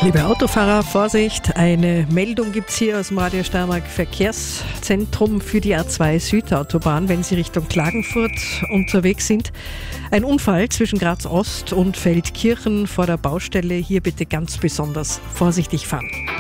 Liebe Autofahrer, Vorsicht, eine Meldung gibt es hier aus dem Radio Steiermark Verkehrszentrum für die A2 Südautobahn, wenn Sie Richtung Klagenfurt unterwegs sind. Ein Unfall zwischen Graz Ost und Feldkirchen vor der Baustelle. Hier bitte ganz besonders vorsichtig fahren.